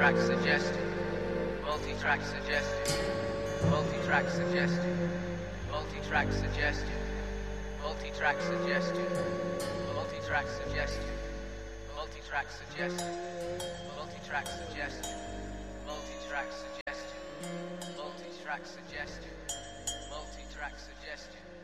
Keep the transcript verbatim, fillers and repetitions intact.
multi-track suggested, multi-track suggested, multi-track suggested, multi-track suggested, multi-track suggested, multi-track suggested, multi-track suggested, multi-track suggested, multi-track suggested, multi-track suggested, multi-track suggested.